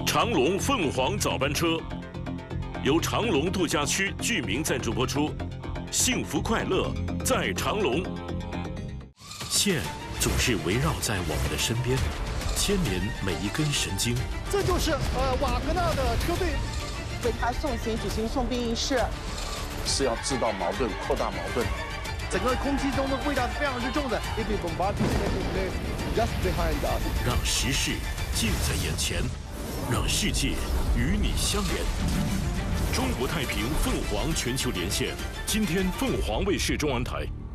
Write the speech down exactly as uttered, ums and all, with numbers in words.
长隆凤凰早班车由长隆度假区居民赞助播出，幸福快乐在长隆。线总是围绕在我们的身边，牵连每一根神经。 这就是呃瓦格纳的车队为他送行举行送殡仪式， 是要制造矛盾、扩大矛盾。 整个空气中的味道是非常之重的。Just behind us， 让时事近在眼前，让世界与你相连。中国太平凤凰全球连线，今天凤凰卫视中文台。